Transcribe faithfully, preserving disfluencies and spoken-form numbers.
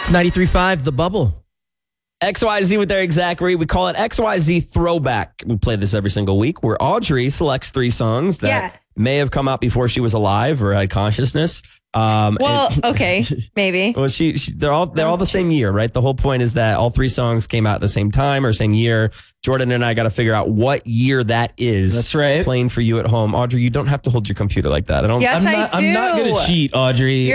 It's ninety-three point five, The Bubble. X Y Z with their exact read. We call it X Y Z Throwback. We play this every single week where Audrey selects three songs that Yeah. may have come out before she was alive or had consciousness. Um, Well, and- okay, maybe. Well, she, she they're all they're all the same year, right? The whole point is that all three songs came out at the same time or same year. Jordan and I got to figure out what year that is. That's right. Playing for you at home, Audrey. You don't have to hold your computer like that. I don't. Yes, I'm I not, do. I'm not going to cheat, Audrey.